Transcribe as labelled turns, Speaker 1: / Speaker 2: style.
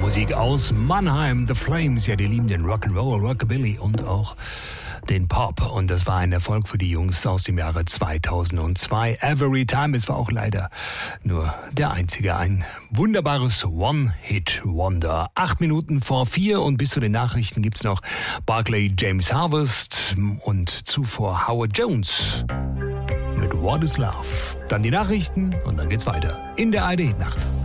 Speaker 1: Musik aus Mannheim, The Flames. Ja, die lieben den Rock'n'Roll, Rockabilly und auch den Pop. Und das war ein Erfolg für die Jungs aus dem Jahre 2002. Every Time. Es war auch leider nur der einzige. Ein wunderbares One-Hit-Wonder. 8:04 und bis zu den Nachrichten gibt's noch Barclay James Harvest und zuvor Howard Jones mit What is Love. Dann die Nachrichten und dann geht's weiter in der ARD-Nacht.